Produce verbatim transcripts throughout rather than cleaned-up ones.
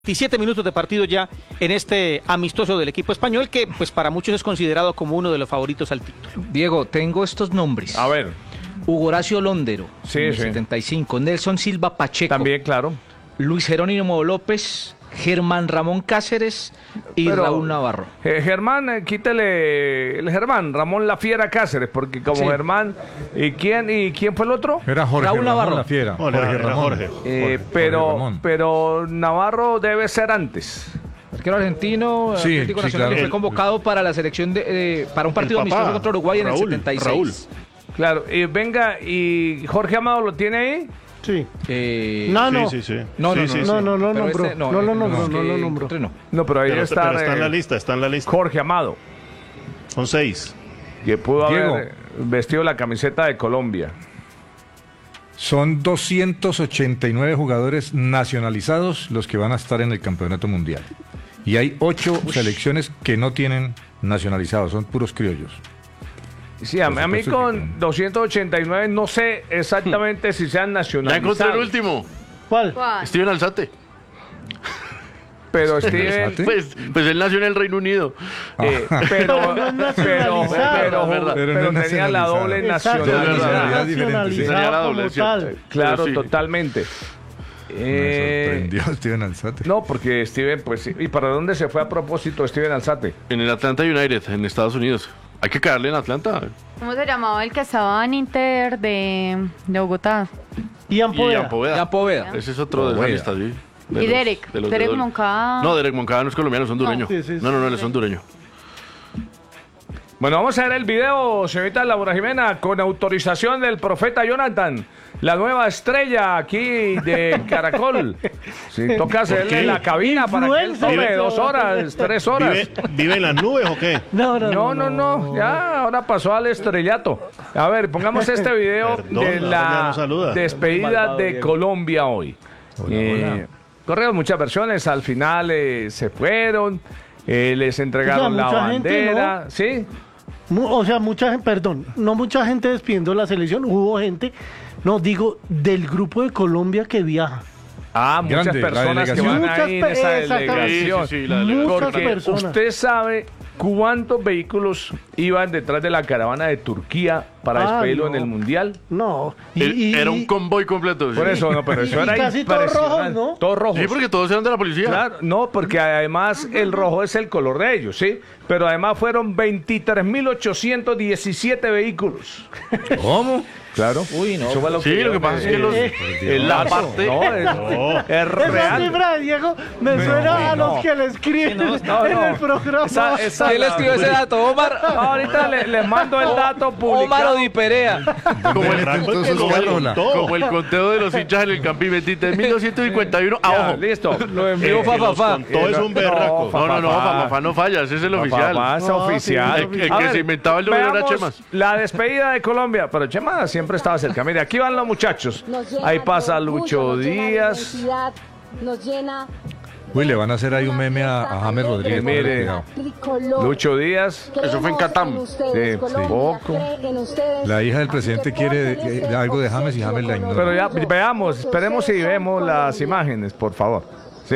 veintisiete minutos de partido ya en este amistoso del equipo español que pues para muchos es considerado como uno de los favoritos al título. Diego, tengo estos nombres. A ver. Hugo Horacio Londero, Sí, sí. setenta y cinco. Nelson Silva Pacheco. También, claro. Luis Jerónimo López, Germán Ramón Cáceres y Pero, Raúl Navarro. Eh, Germán, eh, quítele el Germán, Ramón La Fiera Cáceres, porque como Sí. Germán, ¿y quién y quién fue el otro? Era Jorge Raúl Ramón Navarro. La Fiera. Jorge, Jorge era Ramón. Jorge. Eh, Jorge pero, Ramón. pero Navarro debe ser antes. Arquero argentino, Sí, Atlético sí, Nacional, claro. y fue convocado para la selección de, eh, para un partido El papá, amistoso contra Uruguay en Raúl, el setenta y seis. Raúl. Claro, y venga, ¿y Jorge Amado lo tiene ahí? Sí. Eh, No, no. Sí, sí, sí. No, no, Sí, no, sí, No, sí. no lo Pero nombró. este- No lo eh, nombró, es no que lo nombró. encontré no. No, pero ahí Pero, está, pero está en eh, la lista, está en la lista. Jorge Amado, Son seis. que pudo Diego. haber vestido la camiseta de Colombia. Son doscientos ochenta y nueve jugadores nacionalizados los que van a estar en el campeonato mundial. Y hay ocho selecciones que no tienen nacionalizados, son puros criollos. Sí, a, Por a mí supuesto que con con- doscientos ochenta y nueve no sé exactamente si sean Ya nacionalizados. encontré el último. ¿Cuál? Steven Alzate. Pero Steven, Alzate. Pues, pues él nació en el Reino Unido. eh, pero, No es pero, nacionalizado. pero, Es verdad. pero Pero no es tenía la nacionalizado. doble Exacto, es verdad. nacionalidad. Es diferente, sí. Sería la nacionalizado doble, como ¿cierto? tal. Claro, Pero sí. totalmente. Me Eh, sorprendió Steven Alzate. no, porque Steven, pues, sí. ¿Y para dónde se fue a propósito Steven Alzate? En el Atlanta United, en Estados Unidos. Hay que caerle en Atlanta. ¿Cómo se llamaba el que estaba en Inter de, de Bogotá? Ian Y Poveda. Ian Poveda. Ya Poveda. Ese es otro de la Poveda. lista, sí. De Y los- Derek. de los de Derek doble. Moncada. No, Derek Moncada no es colombiano, es hondureño. sí, sí, no, no, no, él sí. es hondureño. Bueno, vamos a ver el video, señorita Laura Jimena, con autorización del profeta Jonathan, la nueva estrella aquí de Caracol. Si toca hacerle qué? la cabina para que él tome Influencer. dos horas, tres horas. ¿Vive, vive en las nubes o qué? No, no, No, no, no, ya ahora pasó al estrellato. A ver, pongamos este video Perdón, de ahora ya la no saluda. despedida de Diego. Colombia hoy. Eh, corrieron muchas versiones, al final eh, se fueron, eh, les entregaron O sea, la mucha gente, bandera, ¿sí? Mu- O sea, mucha gente, perdón, no mucha gente despidiendo la selección, hubo gente, no digo, del grupo de Colombia que viaja. Ah, muchas Grande, la personas que delegación. van Muchas ahí en pe- esa exactamente. delegación. Sí, sí, sí, la Muchas delegación. Porque personas. usted sabe cuántos vehículos iban detrás de la caravana de Turquía para Ah, despedirlo no. en el Mundial. No. Y, Él- y- Era un y- convoy completo. Por sí. eso, no, pero Y- eso y era casi todos impresionante. rojos, ¿no? Todos rojos. Sí, porque todos eran de la policía. Claro, no, porque además el rojo es el color de ellos, ¿sí? Pero además fueron veintitrés mil ochocientos diecisiete vehículos. ¿Cómo? Claro. Uy, no. Eso fue lo Sí, que lo yo que pasa me- es que los, Eh, en la parte... No, es, No. es Esa real. cifra, Diego, me suena a no. los que le escriben no, no. en el programa. Esa- esa- ¿Quién le escribió ese dato? Omar. Ahorita le, le mando el dato Omar publicado. Odiperea. Como el, Berraco es que como, lo el, vale todo. como el conteo de los hinchas en el Campín, veintitrés mil doscientos cincuenta y uno. Ya, ¡Abajo! listo. Lo envió Eh, fa, fa, Los fa. contó es un berraco. No, no, no, Papá. papá, no fallas, ese es el oficial. Papá, es No, oficial. sí, El- el A que se inventaba el número era veamos Chemas. La despedida de Colombia, pero Chema siempre estaba cerca. Mire, aquí van los muchachos. Ahí pasa Lucho Díaz. Nos llena Uy, le van a hacer ahí un meme a, a James Rodríguez. Mire. cuidado. tricolor. Lucho Díaz. Eso fue en Catam. Sí, Colombia, poco. cree en ustedes. La hija del Así presidente que quiere por de- merecer de algo de James y James la ignora. Pero ya veamos, esperemos si vemos las Colombia. imágenes, por favor. ¿Sí?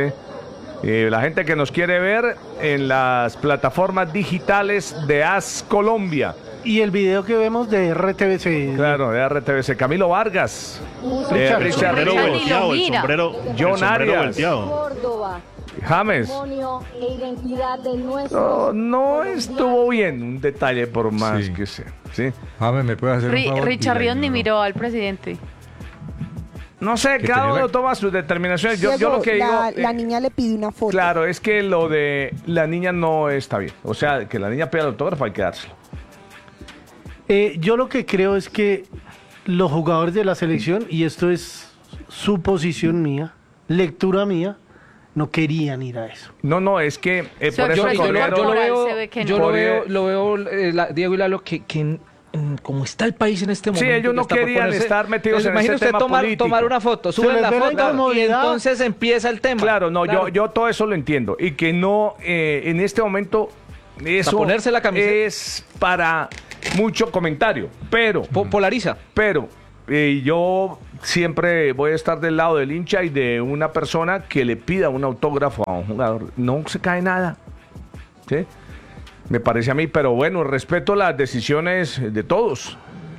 Y la gente que nos quiere ver en las plataformas digitales de AS Colombia. Y el video que vemos de R T V C. Claro, de R T V C. Camilo Vargas. eh, Richard. El Richard sombrero Richard Ríos, volteado, el mira. sombrero, John el sombrero Arias. volteado. Córdoba, James. patrimonio e identidad de nuestro. No, no estuvo bien, un detalle por más Sí. que sea. ¿sí? James, ¿me puede hacer un Ri- favor? Richard Y la Ríos ni ignoró. miró al presidente. No sé, Que cada tenía uno la- toma sus determinaciones. Yo, yo Diego, lo que digo. la, eh, la niña le pide una foto. Claro, es que lo de la niña no está bien. O sea, que la niña pida el autógrafo hay que dárselo. Eh, yo lo que creo es que los jugadores de la selección, y esto es suposición mía, lectura mía, no querían ir a eso. No, no, es que eh, Su por eso Yo, yo lo, corrieron. yo lo veo, Se ve que yo no. lo veo, lo veo eh, la- Diego y Lalo, que, que en- en- como está el país en este Sí, momento. ellos que no está por querían estar metidos Entonces, en imagine ese usted tema tomar, político. tomar una foto, suben les la ve la foto y incomodidad. entonces empieza el tema. Claro, no, Claro. Yo, yo todo eso lo entiendo. Y que no, eh, en este momento, eso ponerse la camiseta. es para mucho comentario. Pero, Po- polariza. pero, eh, yo siempre voy a estar del lado del hincha y de una persona que le pida un autógrafo a un jugador. No se cae nada. ¿Sí? Me parece a mí, pero bueno, respeto las decisiones de todos.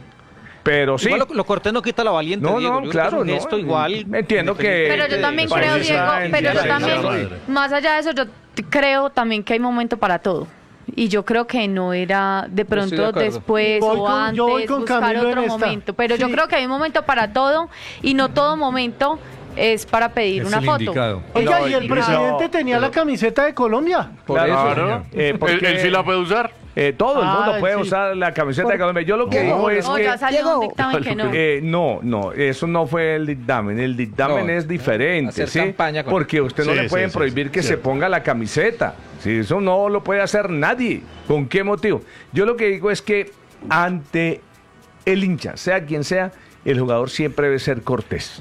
Pero sí. Igual lo, lo cortés no quita la valiente, No, Diego. no, Yo claro, creo que es un no. gesto igual. Entiendo que. Pero yo también eh, creo, parece Diego, estar en pero yo día de también, madre. más allá de eso, yo t- creo también que hay momento para todo. Y yo creo que no era de estoy de pronto acuerdo. después Voy o con- antes yo voy con buscar Camilo en otro esta. momento. Pero yo Sí. creo que hay un momento para todo y no todo momento es para pedir Es una el foto. indicado. Oiga, No, y el y- presidente no, tenía la camiseta de Colombia. Por Claro, eso, Claro. señor. Eh, ¿Él, porque- él sí la puede usar? Eh, todo el Ah, mundo puede sí. usar la camiseta de Colombia. Yo lo que digo es No, que. ya salió un Diego. dictamen que no. Eh, no, no, eso no fue el dictamen. El dictamen No, es diferente, hacer ¿sí? campaña con- Porque usted no Sí, le sí, pueden sí, prohibir sí, que sí. se ponga la camiseta. Sí, eso no lo puede hacer nadie. ¿Con qué motivo? Yo lo que digo es que ante el hincha, sea quien sea, el jugador siempre debe ser cortés.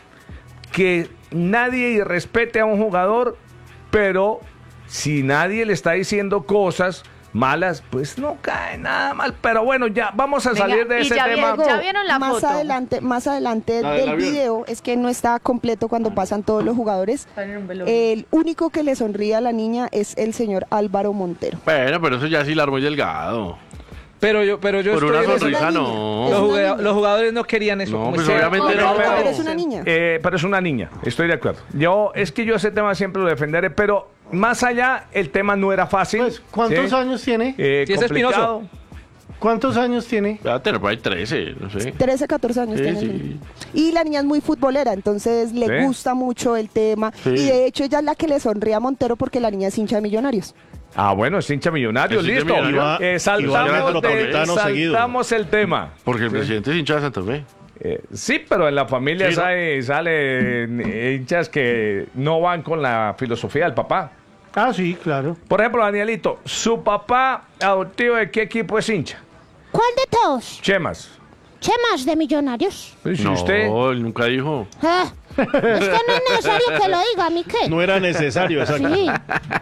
Que nadie respete a un jugador, pero si nadie le está diciendo cosas malas, pues no cae nada mal. Pero bueno, ya vamos a Venga, salir de y ese ya tema. Diego, ¿Ya vieron la más foto? adelante, más adelante La del del avión. video es que no está completo cuando pasan todos los jugadores. Están en un velorio. El único que le sonríe a la niña es el señor Álvaro Montero. Bueno, pero eso ya sí la armó y Delgado. Pero yo, pero yo Por estoy una en ese- sonrisa, niña. no. Es Los, una juga- niña. los jugadores no querían eso. No, como pues sea. obviamente No, no. pero pero- es una niña. Eh, pero es una niña, estoy de acuerdo. Yo, es que yo ese tema siempre lo defenderé, pero más allá, el tema no era fácil. Pues, ¿cuántos ¿sí? años tiene? Eh, Sí, es complicado. ¿Cuántos años tiene? Va a tener por ahí trece, no sé. trece, catorce años Sí, tiene el sí. niño. Y la niña es muy futbolera, entonces le Sí. gusta mucho el tema. Sí. Y de hecho ella es la que le sonríe a Montero porque la niña es hincha de Millonarios. Ah, bueno, es hincha millonario, Es hincha listo. millonario. Iba- Eh, iba saltamos, al de- Metropolitano seguido. saltamos el tema. Porque el presidente es hincha de Santa Fe. Eh, sí, pero en la familia Sí, ¿no? sale, salen eh, hinchas que no van con la filosofía del papá. Ah, sí, claro. Por ejemplo, Danielito, ¿su papá adoptivo de qué equipo es hincha? ¿Cuál de todos? Chemas. ¿Chemas de Millonarios? ¿Y si No, usted? él nunca dijo. Ah, es que no es necesario que lo diga, ¿a mí qué? No era necesario, exacto. Sí.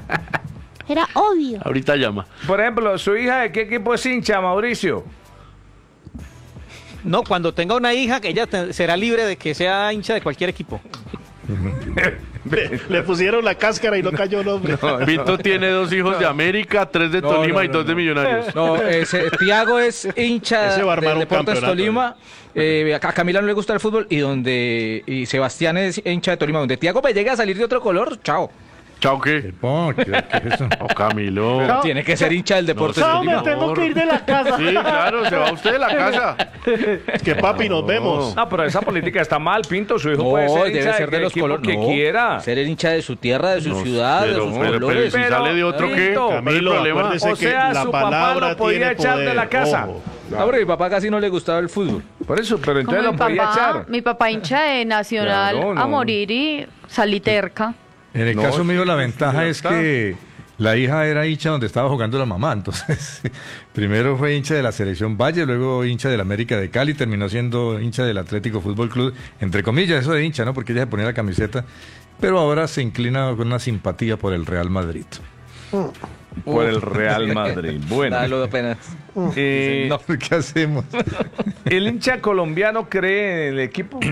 Era obvio. Ahorita llama. Por ejemplo, ¿su hija de qué equipo es hincha, Mauricio? No, cuando tenga una hija, que ella te- será libre de que sea hincha de cualquier equipo. Le, le pusieron la cáscara y no cayó el hombre. Vito tiene dos hijos de América, tres de No, Tolima no, y no, dos de no. Millonarios. No, ese, Tiago es hincha Ese va a armar del un Deportes campeonato, Tolima. Eh, a Camila no le gusta el fútbol y donde y Sebastián es hincha de Tolima. Donde Tiago me llegue a salir de otro color, chao. Chao, ¿qué? Oh, ¿qué, qué es eso? Oh, Camilo. Chao. Tiene que ser hincha del Deportes Chao, Tolima. me tengo que ir de la casa. Sí, claro, se va usted de la casa. Que papi, nos vemos. No, pero esa política está mal, Pinto. Su hijo No, puede ser debe hincha ser de del los equipo colores que no, quiera. ser el hincha de su tierra, de su No, ciudad, de pero- sus pero- colores. pero si sale de otro, ¿qué? Pinto, Camilo, ¿cuál es el problema? acuérdese O sea, que la su papá palabra lo podía tiene echar de poder. la casa. Ojo. No, pero a mi papá casi no le gustaba el fútbol. Por eso, pero Como entonces lo mi podía papá, echar. mi papá hincha de Nacional Claro, no. a morir y salí terca. En el No, caso mío, la sí, ventaja sí, es está. que la hija era hincha donde estaba jugando la mamá. Entonces, primero fue hincha de la Selección Valle, luego hincha del América de Cali, terminó siendo hincha del Atlético Fútbol Club, entre comillas, eso de hincha, ¿no? Porque ella se ponía la camiseta, pero ahora se inclina con una simpatía por el Real Madrid. Por el Real Madrid. Bueno, Dalo apenas. eh, No, ¿qué hacemos? ¿el hincha colombiano cree en el equipo?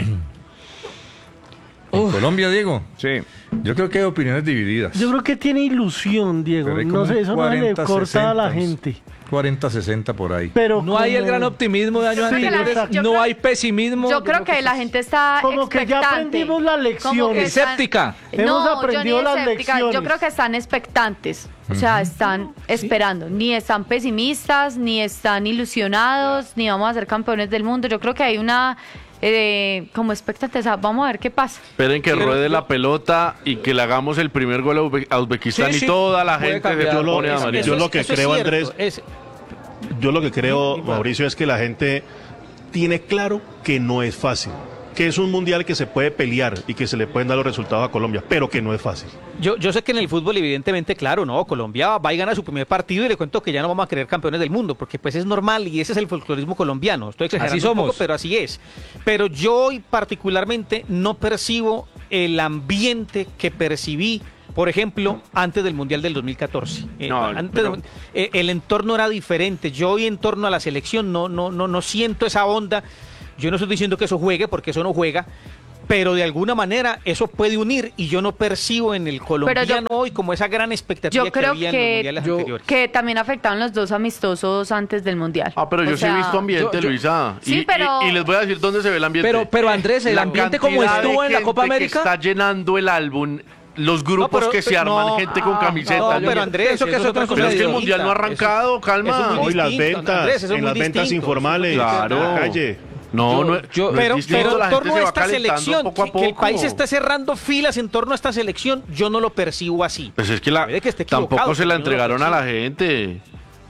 En Colombia, Diego, Sí. yo creo que hay opiniones divididas. Yo creo que tiene ilusión, Diego. Pero hay No como sé, un eso no se le cuarenta, corta a la sesenta, gente. cuarenta, sesenta por ahí. Pero No hay el como- gran optimismo de años Sí, anteriores, exacto. Yo no creo- hay pesimismo. Yo creo que la gente está Como que ya expectante. aprendimos la lección. Como que están- Escéptica. Hemos No, aprendido yo ni las escéptica, lecciones. Yo creo que están expectantes. O sea, están esperando. Ni están pesimistas, ni están ilusionados, ni vamos a ser campeones del mundo. Yo creo que hay una eh, como expectante. O sea, vamos a ver qué pasa. Esperen que ruede la pelota y que le hagamos el primer gol a Uzbe- a Uzbekistán Sí, y sí. toda la Puede gente se cambiar. pone Yo lo- amarillo. yo lo que eso es creo, cierto, Andrés, es- Yo lo que creo, Mauricio, es que la gente tiene claro que no es fácil. Que es un mundial que se puede pelear y que se le pueden dar los resultados a Colombia, pero que no es fácil. Yo, yo sé que en el fútbol, evidentemente, claro, no, Colombia va y gana su primer partido y le cuento que ya no vamos a creer campeones del mundo, porque pues es normal y ese es el folclorismo colombiano. Estoy exagerando Así un poco, somos. pero así es. Pero yo hoy particularmente no percibo el ambiente que percibí, por ejemplo, antes del Mundial del dos mil catorce. Eh, No, antes pero- de- eh, el entorno era diferente. Yo hoy en torno a la selección no, no, no, no siento esa onda. Yo no estoy diciendo que eso juegue, porque eso no juega, pero de alguna manera eso puede unir y yo no percibo en el colombiano yo- hoy como esa gran expectativa Yo que creo había en los que, mundiales yo- anteriores. que también afectaron los dos amistosos antes del mundial. Ah, pero O yo sí he sea, visto ambiente, yo- yo- Luisa. Sí, y, y- pero- y les voy a decir dónde se ve el ambiente. Pero, pero Andrés, el La ambiente como cantidad de estuvo en la gente Copa que América. está llenando el álbum, los grupos pero- que se pero- arman, no, gente con ah, camiseta. no, yo- pero Andrés, eso que eso es otra es cosa Pero es que el distinta. mundial no ha arrancado, Eso- calma. eso es muy Hoy las distinto, ventas, Andrés, eso es en muy las ventas distinto, informales, Claro. en la calle. No, Yo- no, yo- no es Pero, distinto, pero la en gente torno se a va esta calentando selección, poco a que, que el poco. país esté cerrando filas en torno a esta selección, yo no lo percibo así. Pues es que, la, Puede que esté tampoco equivocado, se la pero yo no lo entregaron a la percibo. gente.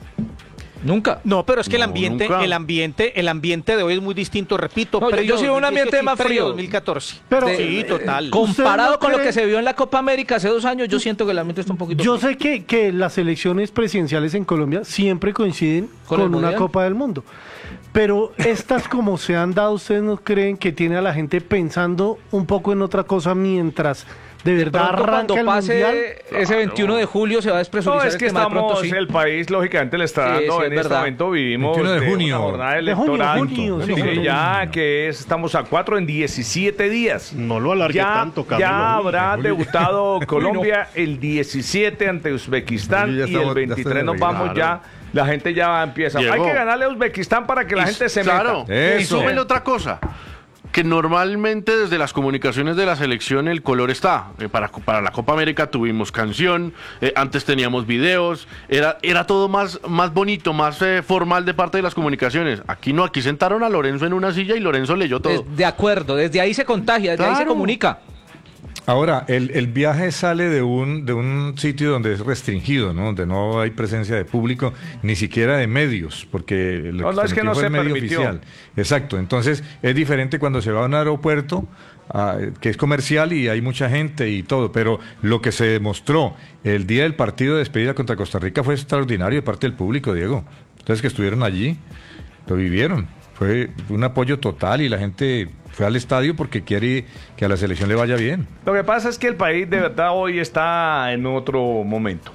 Nunca. No, pero es que el No, ambiente, nunca. el ambiente, el ambiente de hoy es muy distinto, repito. No, yo- previo yo sí veo un ambiente dos mil dieciocho y más previo frío. dos mil catorce. Pero- sí, total. Comparado no con lo cree- que se vio en la Copa América hace dos años, yo siento que el ambiente está un poquito. Yo sé que, que las elecciones presidenciales en Colombia siempre coinciden ¿Con con, el una Mundial? Copa del Mundo. Pero estas como se han dado, ¿ustedes no creen que tiene a la gente pensando un poco en otra cosa mientras de verdad Pronto, arranca cuando el pase Mundial? ese veintiuno de julio se va a No, despresurizar es el que tema de pronto, estamos, sí. el país lógicamente le está Sí, dando, sí, es en este verdad. momento vivimos veintiuno de de junio. una jornada De junio, electoral, junio, sí, sí, junio. ya que es- estamos a cuatro en diecisiete días. No lo alargue Ya, tanto, Camilo. ya habrá Julio. debutado Colombia el diecisiete ante Uzbekistán Julio ya y el estamos- ya veintitrés está nos de vamos regreso. ya, la gente ya empieza. Diego. Hay que ganarle a Uzbekistán para que la Y- gente se claro, meta. y Eso. súmele otra cosa, que normalmente desde las comunicaciones de la selección el color está. Eh, para, para la Copa América tuvimos canción, eh, antes teníamos videos, era, era todo más, más bonito, más eh, formal de parte de las comunicaciones. Aquí no, aquí sentaron a Lorenzo en una silla y Lorenzo leyó todo. De, de acuerdo, desde ahí se contagia, desde ahí se Claro. comunica. Ahora, el, el viaje sale de un, de un sitio donde es restringido, ¿no? Donde no hay presencia de público, ni siquiera de medios, porque lo No, no, es que permitió no fue se el medio permitió. oficial. Exacto, entonces es diferente cuando se va a un aeropuerto, ah, que es comercial y hay mucha gente y todo, pero lo que se demostró el día del partido de despedida contra Costa Rica fue extraordinario de parte del público, Diego. Ustedes que estuvieron allí, lo vivieron. Fue un apoyo total y la gente fue al estadio porque quiere que a la selección le vaya bien. Lo que pasa es que el país de verdad hoy está en otro momento.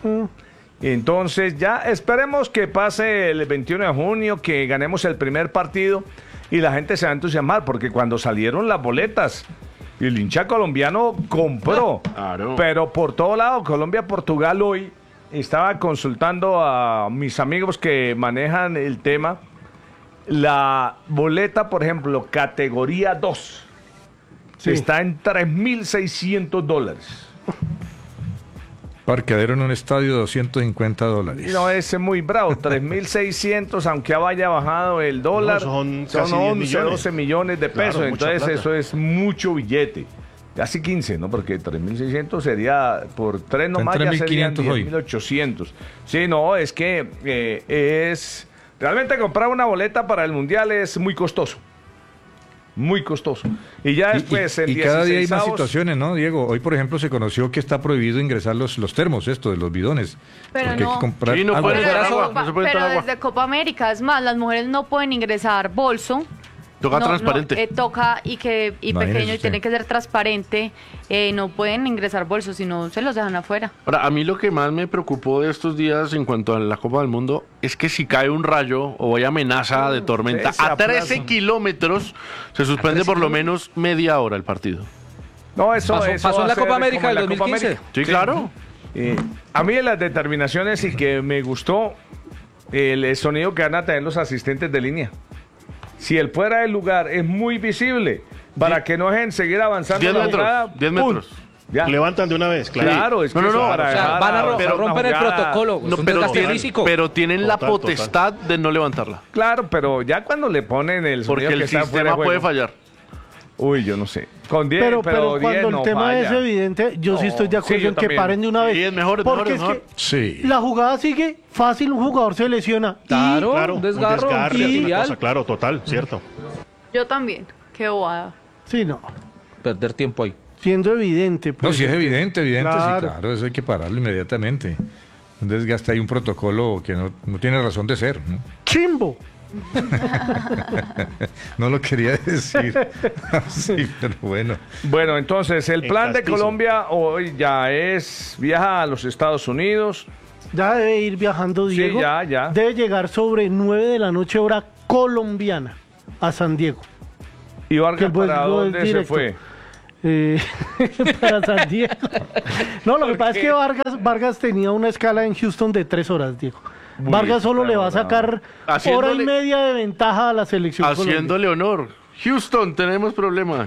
Entonces ya esperemos que pase el veintiuno de junio, que ganemos el primer partido y la gente se va a entusiasmar, porque cuando salieron las boletas, el hincha colombiano compró. Claro. Pero por todo lado, Colombia-Portugal hoy, estaba consultando a mis amigos que manejan el tema. La boleta, por ejemplo, categoría dos, Sí. está en tres mil seiscientos dólares. Parqueadero en un estadio de doscientos cincuenta dólares. No, ese es muy bravo, tres mil seiscientos, aunque haya bajado el dólar, No, son son casi diez once, millones. doce millones de Claro, pesos, mucha entonces plata. eso es mucho billete. Casi quince, ¿no? Porque tres mil seiscientos sería, por tres nomás ya serían tres mil quinientos hoy. diez mil ochocientos. Sí, no, es que eh, es... Realmente comprar una boleta para el Mundial es muy costoso. Muy costoso. Y ya Y- después, y, en y cada día hay más dieciseisavos, situaciones, ¿no, Diego? Hoy, por ejemplo, se conoció que está prohibido ingresar los, los termos, esto de los bidones. Pero porque hay no. que comprar Sí, no agua. pueden Pero, entrar agua, Copa- no se puede pero entrar agua. desde Copa América, es más, las mujeres no pueden ingresar bolso. Toca No, transparente. no, eh, toca y que y Imagínese pequeño y usted. tiene que ser transparente. Eh, no pueden ingresar bolsos, si no se los dejan afuera. Ahora, a mí lo que más me preocupó de estos días en cuanto a la Copa del Mundo es que si cae un rayo o hay amenaza de tormenta sí, se a trece aplaza. kilómetros, se suspende por lo menos media hora el partido. No, eso, Pasó- eso pasó va en la a ser Copa América como en del la Copa dos mil quince. América. Sí, claro. Eh, a mí en las determinaciones y que me gustó el sonido que van a tener los asistentes de línea. Si el fuera del lugar es muy visible, para que no dejen seguir avanzando diez la metros, jugada, diez ¡pum! metros. Ya. Levantan de una vez, claro. Claro, es que No, no, eso no, para O sea, dejar van a, ro- avanzar una rompen el jugada. protocolo. No, es un pero, desgaste tienen, físico. pero tienen la Total, potestad de no levantarla. Claro, pero ya cuando le ponen el Porque sonido que el está fuera sistema de juego, puede fallar. Uy, yo no sé. Con diez, Pero, pero, pero diez cuando el no tema falla. es evidente, yo sí No, estoy de sí, acuerdo yo en que también. paren de una vez. Sí, es mejor, es porque mejor, es es que Sí. la jugada sigue fácil, un jugador se lesiona. y- Claro, Claro, un desgarro, un desgarre, un alguna trivial. cosa, claro, total, cierto. Yo también, qué bobada. Sí, no. Perder tiempo ahí. Siendo evidente. No, Pues, si es evidente, evidente, Claro. sí, claro, eso hay que pararlo inmediatamente. Un desgaste, hay un protocolo que no, no tiene razón de ser. ¿no? ¡Chimbo! No lo quería decir así, pero bueno. Bueno, entonces el En plan de castizo. Colombia hoy ya es viaja a los Estados Unidos. Ya debe ir viajando Sí, Diego. ya, ya. Debe llegar sobre nueve de la noche hora colombiana a San Diego. ¿Y Vargas que el buen para gol dónde se directo. fue? Eh, para San Diego. No, lo que pasa es que Vargas, Vargas tenía una escala en Houston de tres horas, Diego. Uy, Vargas solo le va a bravo. sacar Haciéndole- hora y media de ventaja a la selección colombiana. Haciéndole honor. Houston, tenemos problemas.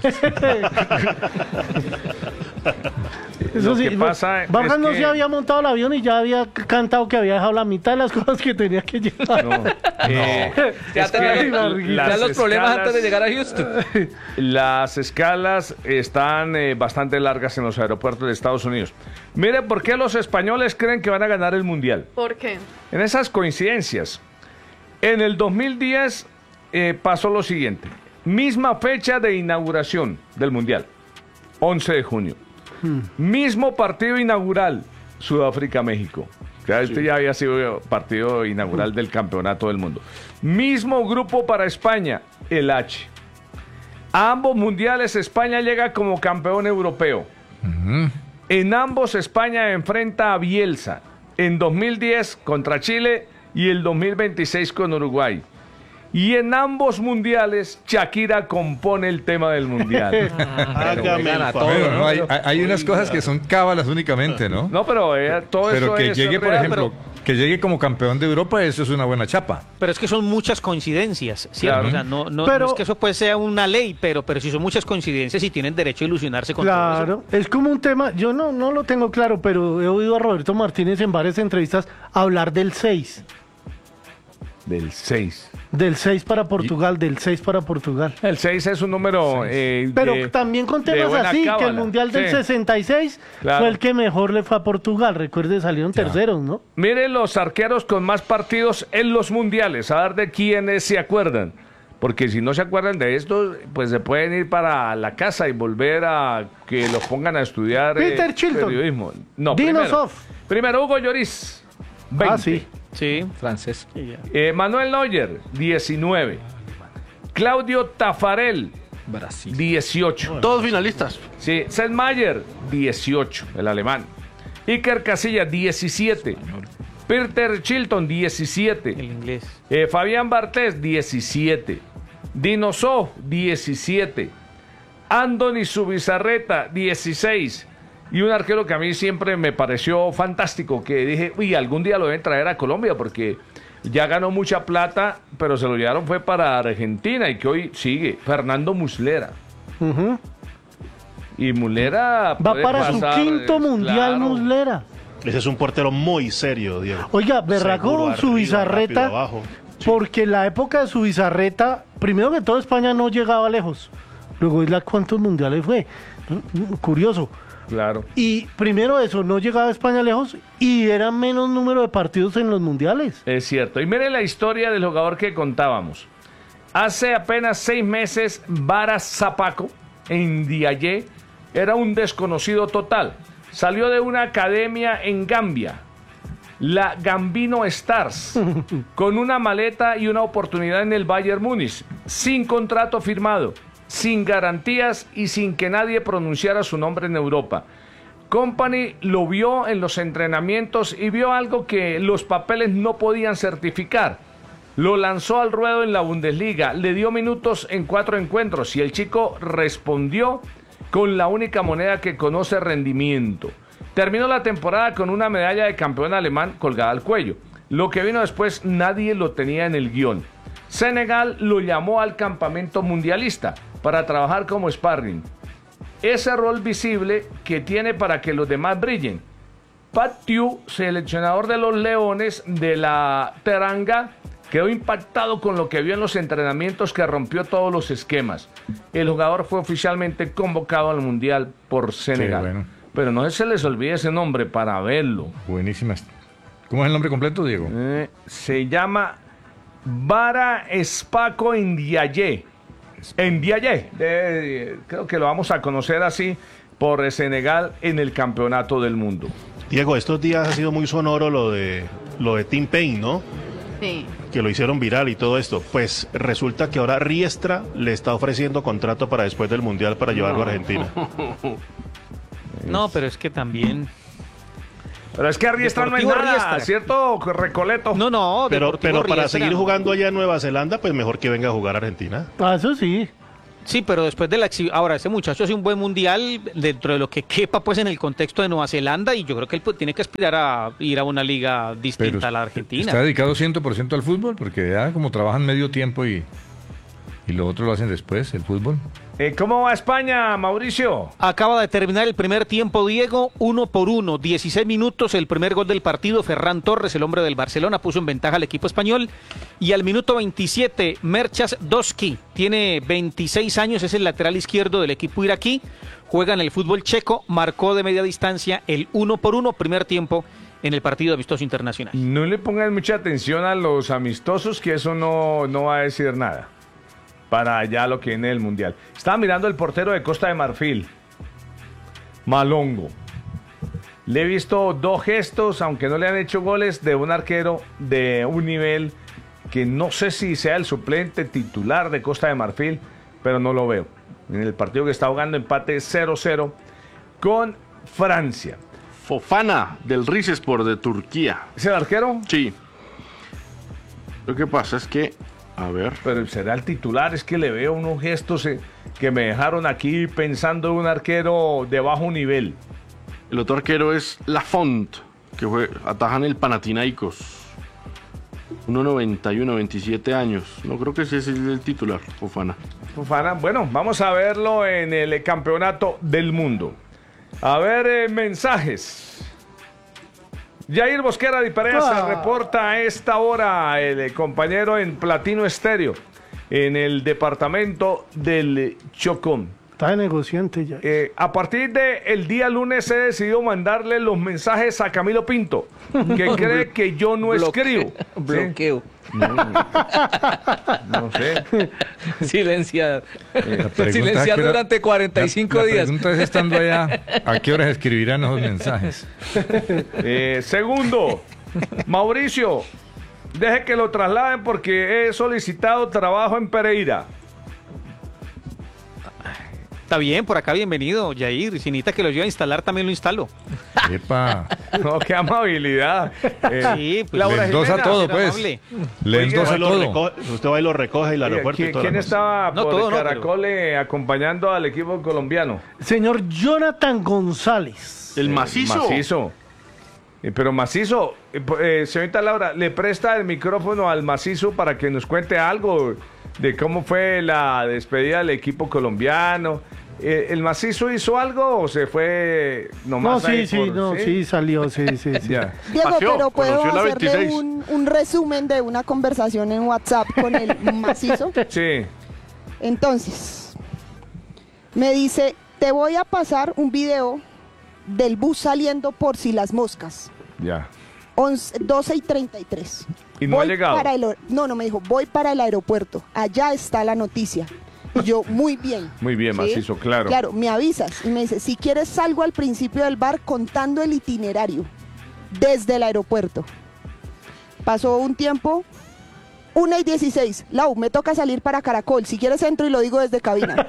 Eso Lo sí, que pasa es Vargas no que- se había montado el avión y ya había c- cantado que había dejado la mitad de las cosas que tenía que llevar. No. Eh, Ya es tenía que los, las ya los problemas escalas- antes de llegar a Houston. Las escalas están eh, bastante largas en los aeropuertos de Estados Unidos. Mire por qué los españoles creen que van a ganar el Mundial. ¿Por qué? En esas coincidencias. En el dos mil diez eh, pasó lo siguiente. Misma fecha de inauguración del Mundial. once de junio. Mismo partido inaugural. Sudáfrica-México. Ya este ya había sido partido inaugural del Campeonato del Mundo. Mismo grupo para España. El H. A ambos mundiales España llega como campeón europeo. En ambos España enfrenta a Bielsa. En dos mil diez contra Chile y el dos mil veintiséis con Uruguay. Y en ambos mundiales Shakira compone el tema del mundial. Hágame el favor. Bueno, no, hay, hay- hay unas cosas que son cábalas únicamente, ¿no? No, pero eh, todo Pero eso que es llegue, por real, ejemplo, que llegue como campeón de Europa, eso es una buena chapa. Pero es que son muchas coincidencias, ¿cierto? Claro. O sea, no, no, Pero- no es que eso pues sea una ley, pero, pero sí son muchas coincidencias y tienen derecho a ilusionarse con todo Claro, es como un tema, yo no, no lo tengo claro, pero he oído a Roberto Martínez en varias entrevistas hablar del seis. Del seis. Del seis para Portugal, del seis para Portugal. El seis es un número... eh, Pero de- también con de temas buena así, que cábala. el Mundial del Sí. sesenta y seis Claro. fue el que mejor le fue a Portugal. Recuerde, salieron terceros, ¿no? Miren los arqueros con más partidos en los mundiales, a ver de quiénes se acuerdan. Porque si no se acuerdan de esto, pues se pueden ir para la casa y volver a que los pongan a estudiar eh, Peter Chilton. periodismo. No, Dinos primero, off. primero Hugo Lloris, veinte. Ah, sí. Sí. Francés. Eh, Manuel Neuer, diecinueve. Claudio Tafarel, Brasil. dieciocho. Todos finalistas. Sí, Selmayr, dieciocho, el alemán. Iker Casillas, diecisiete. Peter Chilton, diecisiete. El inglés. Eh, Fabián Bartés, diecisiete. Dinosov, diecisiete. Andoni Subizarreta, dieciséis. Y un arquero que a mí siempre me pareció fantástico, que dije, uy, algún día lo deben traer a Colombia, porque ya ganó mucha plata, pero se lo llevaron fue para Argentina, y que hoy sigue, Fernando Muslera. Ujú. Y Muslera Va puede para su pasar, quinto eh, mundial, claro. Muslera. Ese es un portero muy serio, Diego. Oiga, berraco Seguro, con su arriba, bizarreta, rápido, abajo. porque en la época de su bizarreta, primero que todo España no llegaba lejos. Luego, ¿y la cuántos mundiales fue? Mm, Curioso. Claro. Y primero eso, no llegaba España lejos y era menos número de partidos en los mundiales. Es cierto. Y mire la historia del jugador que contábamos. Hace apenas seis meses, Varas Zapaco, en Diayé, era un desconocido total. Salió de una academia en Gambia, la Gambino Stars, con una maleta y una oportunidad en el Bayern Múnich, sin contrato firmado, sin garantías y sin que nadie pronunciara su nombre en Europa. Company lo vio en los entrenamientos y vio algo que los papeles no podían certificar. Lo lanzó al ruedo en la Bundesliga, le dio minutos en cuatro encuentros y el chico respondió con la única moneda que conoce, rendimiento. Terminó la temporada con una medalla de campeón alemán colgada al cuello. Lo que vino después nadie lo tenía en el guión. Senegal lo llamó al campamento mundialista para trabajar como sparring. Ese rol visible que tiene para que los demás brillen. Pat Thieu, seleccionador de los Leones de la Teranga, quedó impactado con lo que vio en los entrenamientos, que rompió todos los esquemas. El jugador fue oficialmente convocado al Mundial por Senegal. Qué bueno. Pero no se les olvide ese nombre para verlo. Buenísimas. ¿Cómo es el nombre completo, Diego? Eh, se llama Bara Espaco Ndiaye. Ndiaye. Eh, creo que lo vamos a conocer así por Senegal en el Campeonato del Mundo. Diego, estos días ha sido muy sonoro lo de lo de Tim Payne, ¿no? Sí. Que lo hicieron viral y todo esto. Pues resulta que ahora Riestra le está ofreciendo contrato para después del Mundial para llevarlo a Argentina. No, pero es que también... Pero es que Riestra no es Deportivo nada, Riestra. ¿cierto, Recoleto? No, no, Pero, Deportivo pero para Riestra. seguir jugando allá en Nueva Zelanda, pues mejor que venga a jugar a Argentina. Ah, eso sí. Sí, pero después de la exhibición, ahora ese muchacho hace un buen mundial dentro de lo que quepa pues en el contexto de Nueva Zelanda y yo creo que él pues, tiene que aspirar a ir a una liga distinta Pero a la Argentina. ¿Está dedicado cien por ciento al fútbol? Porque ya como trabajan medio tiempo y, y lo otro lo hacen después, el fútbol. Eh, ¿Cómo va España, Mauricio? Acaba de terminar el primer tiempo, Diego, uno por uno, dieciséis minutos, el primer gol del partido, Ferran Torres, el hombre del Barcelona, puso en ventaja al equipo español, y al minuto veintisiete, Merchas Doski, tiene veintiséis años, es el lateral izquierdo del equipo iraquí, juega en el fútbol checo, marcó de media distancia el uno por uno, primer tiempo en el partido amistoso internacional. No le pongan mucha atención a los amistosos, que eso no, no va a decir nada para allá lo que viene del Mundial. Estaba mirando el portero de Costa de Marfil, Malongo. Le he visto dos gestos, aunque no le han hecho goles, de un arquero de un nivel que no sé si sea el suplente titular de Costa de Marfil, pero no lo veo. En el partido que está jugando, empate cero cero con Francia. Fofana, del Rizespor de Turquía. ¿Es el arquero? Sí. Lo que pasa es que, a ver... Pero será el titular, es que le veo unos gestos eh, que me dejaron aquí pensando en un arquero de bajo nivel. El otro arquero es Lafont, que fue, ataja en el Panathinaikos. uno noventa y uno, veintisiete años. No creo que ese es el titular, Fofana. Fofana, bueno, vamos a verlo en el campeonato del mundo. A ver, eh, mensajes. Jair Bosquera de Pereza Ah. reporta a esta hora el eh, compañero en Platino Estéreo, en el departamento del Chocó. Está de negociante ya. Eh, a partir del día lunes he decidido mandarle los mensajes a Camilo Pinto, que cree que yo no escribo. Bloqueo. ¿Sí? No, no sé. Silenciar. La pregunta es Silenciar que era- durante cuarenta y cinco la- la días. pregunta es, estando allá, ¿a qué horas escribirán esos mensajes? Eh, segundo, Mauricio, deje que lo trasladen porque he solicitado trabajo en Pereira. Está bien, por acá bienvenido, Jair, si necesita que lo lleve a instalar también lo instalo. Epa, No, qué amabilidad. Eh, Sí, pues, Laura le endosa Jimena, todo, ser pues. amable. Le Oiga, endosa Usted, lo todo. recoge, usted va y lo recoge el aeropuerto. ¿Quién, y toda quién la cosa. estaba No, por todo no, Caracol eh, acompañando al equipo colombiano? Señor Jonathan González. El Eh, macizo. Macizo. Eh, pero Macizo, eh, po- eh, señorita Laura, ¿le presta el micrófono al Macizo para que nos cuente algo de cómo fue la despedida del equipo colombiano? Eh, ¿El Macizo hizo algo o se fue No, nomás ahí sí, sí, por- no, sí, salió, sí, sí, sí. Ya. Diego, Paseó, pero puedo conoció la hacerle veintiséis. un, un resumen de una conversación en WhatsApp con el macizo. Sí. Entonces, me dice, te voy a pasar un video del bus saliendo por si las moscas. Ya. once, doce y treinta y tres. ¿Y no ha llegado? Para el, o- no, no me dijo, voy para el aeropuerto. Allá está la noticia. Y yo, muy bien. Muy bien, ¿Sí? Macizo, claro. Claro, me avisas. Y me dice, si quieres salgo al principio del bar contando el itinerario desde el aeropuerto. Pasó un tiempo, una y dieciséis. Lau, me toca salir para Caracol. Si quieres entro y lo digo desde cabina.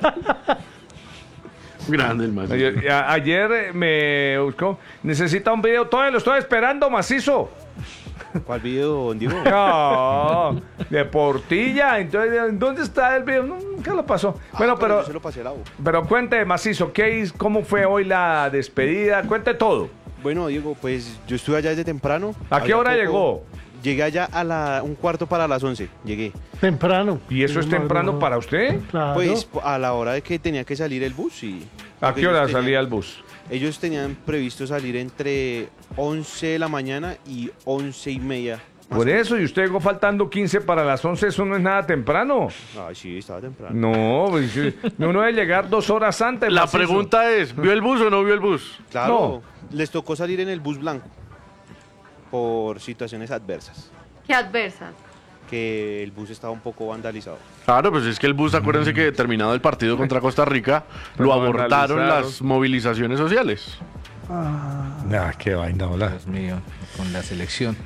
Grande el macizo. Ayer, a- ayer eh, me buscó, necesita un video, todavía lo estoy esperando, Macizo. ¿Cuál video, Diego? No, de Portilla, entonces, ¿dónde está el video? Nunca lo pasó. Bueno, Ah, pero, yo se lo pasé a Lau. pero cuente, Macizo, ¿qué, hiz- ¿cómo fue hoy la despedida? Cuente todo. Bueno, Diego, pues yo estuve allá desde temprano. ¿A qué Había hora poco- llegó? Llegué allá a la, un cuarto para las once. Llegué. Temprano. ¿Y eso es temprano para usted? Claro. Pues a la hora de que tenía que salir el bus y... ¿A porque qué hora ellos tenían- salía el bus? Ellos tenían previsto salir entre once de la mañana y once y media. más Por o eso, y usted llegó faltando quince para las once, eso no es nada temprano. menos. Ay, sí, estaba temprano. No, pues, uno debe llegar dos horas antes. La Macizo. pregunta es, ¿vio el bus o no vio el bus? Claro, les tocó salir en el bus blanco por situaciones adversas. Qué adversas. Que el bus estaba un poco vandalizado. Claro, pues es que el bus, acuérdense que terminado el partido contra Costa Rica, lo Lo abortaron vandalizaron. las movilizaciones sociales. Ah, qué vaina, hola. Dios mío, con la selección.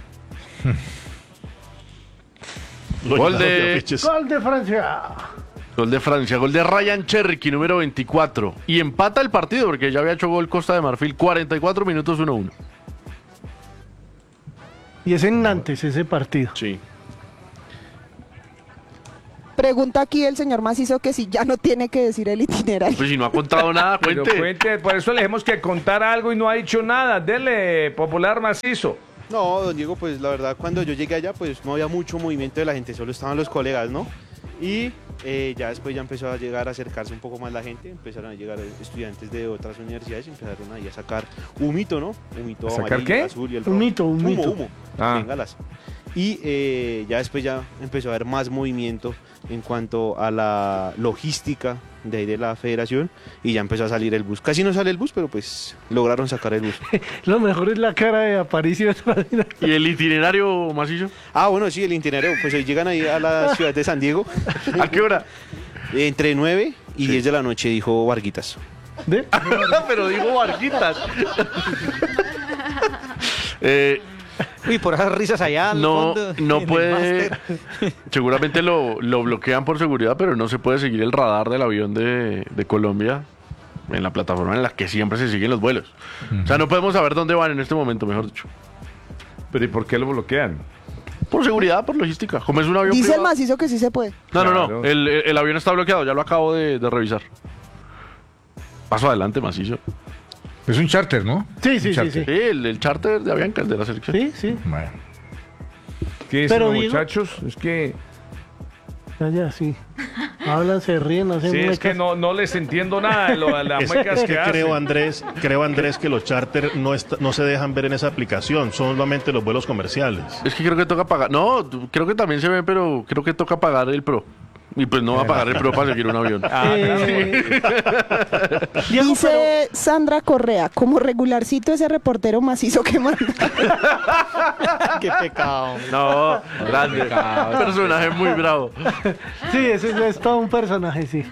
Lo Gol llenaron de- afiches. Gol de Francia. Gol de Francia, gol de Ryan Cherky, número veinticuatro. Y empata el partido porque ya había hecho gol Costa de Marfil, cuarenta y cuatro minutos uno uno. Y es en Nantes ese partido. Sí. Pregunta aquí el señor Macizo que si ya no tiene que decir el itinerario. Pues si no ha contado nada, Pero cuente. cuente, por eso le dijimos que contar algo y no ha dicho nada. Dele, popular macizo. No, don Diego, pues la verdad, cuando yo llegué allá, pues no había mucho movimiento de la gente, solo estaban los colegas, ¿no? Y eh, ya después ya empezó a llegar a acercarse un poco más la gente, empezaron a llegar estudiantes de otras universidades y empezaron ahí a sacar humito, ¿no? Humito ¿A sacar amarillo, qué? azul y el rojo. Humito, humito. Humo, humo. Ah. Bengalas. Y eh, ya después ya empezó a haber más movimiento en cuanto a la logística de ahí de la federación y ya empezó a salir el bus. Casi no sale el bus, pero pues lograron sacar el bus. Lo mejor es la cara de Aparicio. ¿Y el itinerario, Macizo? Ah, bueno, sí, el itinerario. Pues hoy llegan ahí a la ciudad de San Diego. ¿A qué hora? Entre nueve y diez de la noche, dijo Varguitas. ¿De? Pero digo Barquitas. eh, Uy, por esas risas allá. al no, fondo, en no el puede. máster. Seguramente lo, lo bloquean por seguridad, pero no se puede seguir el radar del avión de, de Colombia en la plataforma en la que siempre se siguen los vuelos. O sea, no podemos saber dónde van en este momento, mejor dicho. Pero ¿y por qué lo bloquean? Por seguridad, por logística. Como es un avión Dice el privado. Macizo que sí se puede. No, no, Claro. no. El, el avión está bloqueado, ya lo acabo de, de revisar. Paso adelante, Macizo. Es un charter, ¿no? Sí, sí, Un sí, charter. sí. Sí, el, el charter de Avianca, el de la selección. Sí, sí. Bueno. ¿Qué dicen Pero los digo- muchachos? Es que, Ya, ya, sí. Hablan, se ríen, hacen sí, es muecas. que no, no les entiendo nada de lo- de las Es, muecas es que que hacen. creo, Andrés, creo, Andrés, que los charter no, está- no se dejan ver en esa aplicación, solamente los vuelos comerciales. Es que creo que toca pagar. No, t- creo que también se ve, pero creo que toca pagar el Pro. Y pues no va a pagar el Pro para seguir un avión. Eh, Diego, Dice Sandra Correa, como regularcito ese reportero macizo que manda. Qué pecado. No, grande. Personaje muy bravo. pero- sí, ese ese es todo un personaje, sí.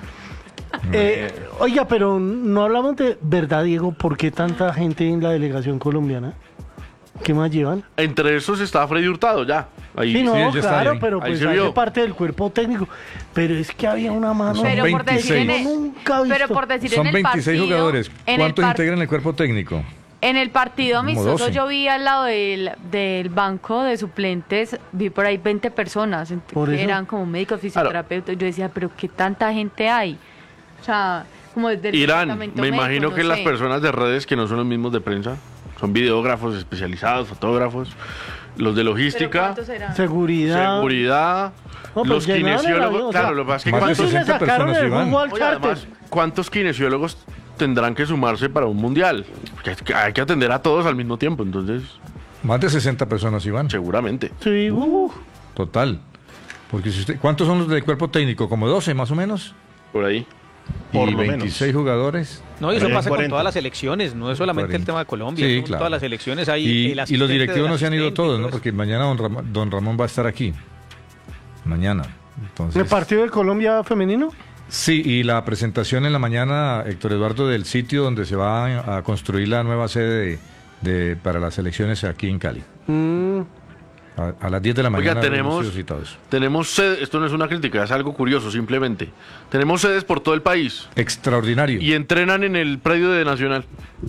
Eh, oiga, pero no hablamos de verdad, Diego, ¿por qué tanta gente en la delegación colombiana? ¿Qué más llevan? Entre esos está Freddy Hurtado ya. Ahí. Sí, no, ya está claro, ahí. pero Ahí pues se hace vio. parte del cuerpo técnico. Pero es que había una mano. Son Pero por decir en veintiséis. el, Nunca he visto. pero por decir Son en el veintiséis partido, jugadores. en el ¿Cuántos par- integran el cuerpo técnico? En el partido Como amistoso doce. yo vi al lado del, del banco de suplentes, vi por ahí veinte personas, ent- Por que eso. eran como médicos, fisioterapeutas. Yo decía, pero qué tanta gente hay. O sea, como desde el Irán, departamento me médico, imagino no que las sé. personas de redes que no son los mismos de prensa, son videógrafos especializados, fotógrafos, los de ¿Pero logística, cuántos eran? Seguridad. seguridad, No, pues los llenaron el kinesiólogos. avión, o sea, Claro, lo que pasa es que más de ¿Cuántos cuántos, le sesenta sacaron personas, el Iván. jugo al Oye, charter? además, ¿cuántos kinesiólogos tendrán que sumarse para un mundial? Porque hay que- hay que atender a todos al mismo tiempo, entonces, Más de sesenta personas, Iván. seguramente. Sí, uh, Total. Porque si usted, ¿cuántos son los del cuerpo técnico? ¿Como doce más o menos? Por ahí. Por y lo veintiséis jugadores. No, y eso Pero pasa con cuarenta. todas las elecciones, no es solamente el cuarenta. tema de Colombia, Sí, son claro. todas las elecciones hay Y, el y los asistente directivos del no se han ido asistente y todos, todo ¿no? eso. Porque mañana don Ramón, don Ramón va a estar aquí. Mañana. Entonces, ¿el partido de Colombia femenino? sí, y la presentación en la mañana, Héctor Eduardo, del sitio donde se va a construir la nueva sede de, de- para las elecciones aquí en Cali. Mm, A, a las diez de la Oiga, mañana. tenemos- hemos sido citados. Tenemos sedes, esto no es una crítica, es algo curioso simplemente. Tenemos sedes por todo el país Extraordinario. y entrenan en el predio de Nacional.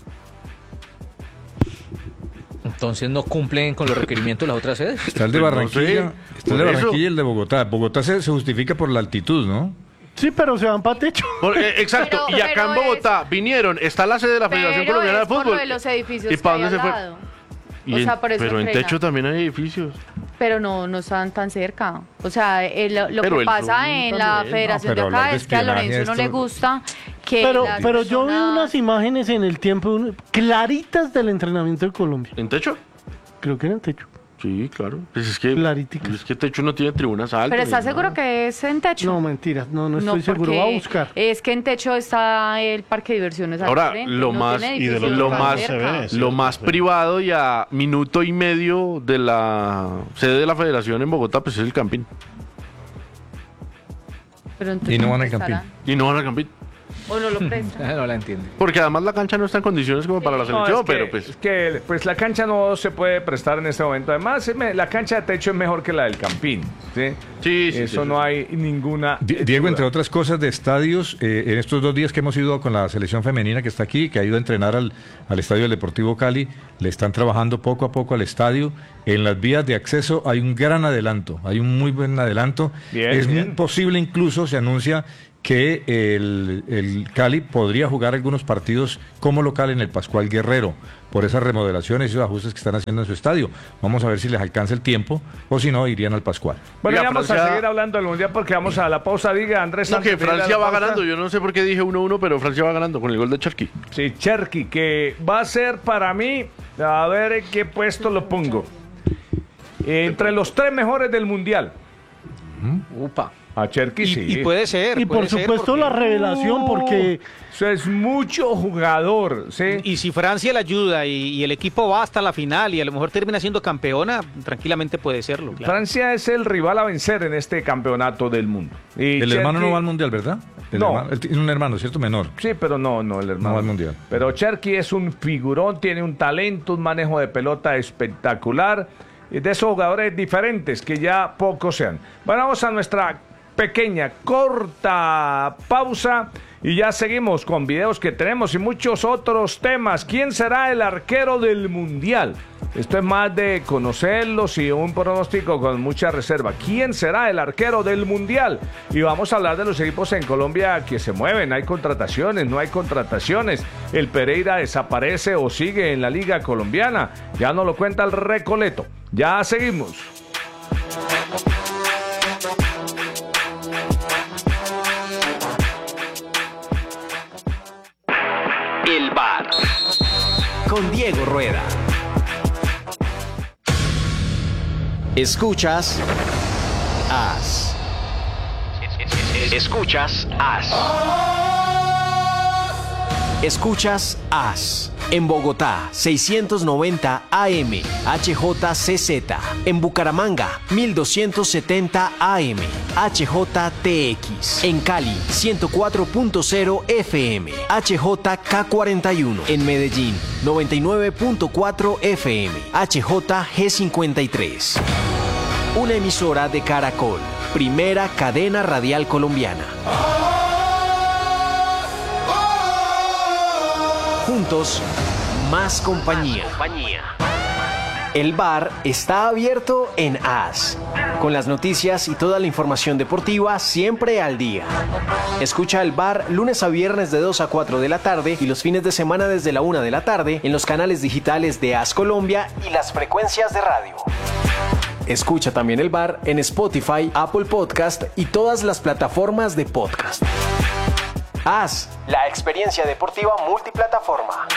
Entonces no cumplen con los requerimientos de las otras sedes. Está el de Pues no Barranquilla, sé, está el por de eso. Barranquilla y el de Bogotá. Bogotá se, se justifica por la altitud, ¿no? sí, pero se van para techo. Por- eh, exacto, Pero- y acá en pero Bogotá vinieron, está la sede de la Federación Pero Colombiana de es por lo Fútbol. de los edificios ¿Y que para hay dónde se al fue? lado. Y O en- sea, por eso pero en entrenan. techo también hay edificios. Pero no, no están tan cerca. O sea, el- lo Pero que el pasa Zoom en también. la No, federación pero de acá hablar de es que a espionaje, Lorenzo no le esto- gusta que Pero, las pero yo vi personas- unas imágenes en el tiempo un- claritas del entrenamiento de Colombia. ¿En techo? Creo que era en techo. Sí, claro. Pues es que, Claritica. es que techo no tiene tribunas altas. Pero ni ¿estás nada. seguro que es en techo? No, mentiras, no, no estoy seguro. porque Voy a buscar. Es que en techo está el parque de diversiones al Ahora, frente, lo no más- tiene y de edificios lo tan más se cerca. ve. Lo cierto, más sí. privado y a minuto y medio de la sede de la Federación en Bogotá, pues es el Campín. Pero entonces, Y no van al ¿dónde Campín. estarán? Y no van al Campín. ¿O no lo presta? No la entiende. Porque además la cancha no está en condiciones como para la No, selección, es que, pero pues... es que pues la cancha no se puede prestar en este momento. Además, es me- la cancha de techo es mejor que la del Campín. ¿sí? Sí, sí, Eso sí, no sí. hay ninguna. Di- duda. Diego, entre otras cosas de estadios, eh, en estos dos días que hemos ido con la selección femenina que está aquí, que ha ido a entrenar al, al estadio del Deportivo Cali, le están trabajando poco a poco al estadio. En las vías de acceso hay un gran adelanto, hay un muy buen adelanto. Bien, es bien. posible incluso, se anuncia que el, el Cali podría jugar algunos partidos como local en el Pascual Guerrero, por esas remodelaciones y esos ajustes que están haciendo en su estadio. Vamos a ver si les alcanza el tiempo, o si no, irían al Pascual. Bueno, Oiga, ya vamos Francia- a seguir hablando del mundial porque vamos a la pausa. Diga, Andrés. No, antes que de ir a la Francia va pausa. ganando. Yo no sé por qué dije uno uno, pero Francia va ganando con el gol de Cherky. Sí, Cherky, que va a ser para mí, a ver en qué puesto lo pongo. Entre los tres mejores del mundial. Upa. A Cherky Y, sí. y puede ser. Y puede por ser, supuesto porque- la revelación, porque Eso es mucho jugador, ¿sí? Y si Francia le ayuda y, y el equipo va hasta la final y a lo mejor termina siendo campeona, tranquilamente puede serlo. Claro. Francia es el rival a vencer en este campeonato del mundo. Y El hermano Cherky- no va al Mundial, ¿verdad? El No. hermano- él tiene un hermano, ¿cierto? Menor. Sí, pero no, no, el hermano. No va al Mundial. Pero Cherky es un figurón, tiene un talento, un manejo de pelota espectacular. Y de esos jugadores diferentes que ya pocos sean. Bueno, vamos a nuestra pequeña, corta pausa y ya seguimos con videos que tenemos y muchos otros temas. ¿Quién será el arquero del Mundial? Esto es más de conocerlos y un pronóstico con mucha reserva. ¿Quién será el arquero del Mundial? Y vamos a hablar de los equipos en Colombia que se mueven. Hay contrataciones, no hay contrataciones. El Pereira desaparece o sigue en la Liga Colombiana. Ya nos lo cuenta el Recoleto. Ya seguimos. El bar con Diego Rueda. Escuchas As. Escuchas As. Escuchas As. En Bogotá, seiscientos noventa A M, H J C Z. En Bucaramanga, mil doscientos setenta A M, H J T X. En Cali, ciento cuatro punto cero F M, H J K cuarenta y uno. En Medellín, noventa y nueve punto cuatro F M, H J G cincuenta y tres. Una emisora de Caracol, primera cadena radial colombiana. Juntos, más compañía. El bar está abierto en As, con las noticias y toda la información deportiva siempre al día. Escucha el bar lunes a viernes de dos a cuatro de la tarde y los fines de semana desde la una de la tarde en los canales digitales de As Colombia y las frecuencias de radio. Escucha también el bar en Spotify, Apple Podcast y todas las plataformas de podcast. As, la experiencia deportiva multiplataforma.